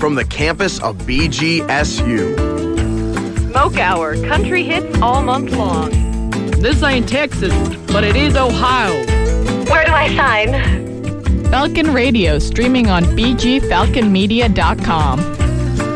from the campus of BGSU. Smoke Hour, country hits all month long. This ain't Texas, but it is Ohio. Where do I sign? Falcon Radio, streaming on bgfalconmedia.com.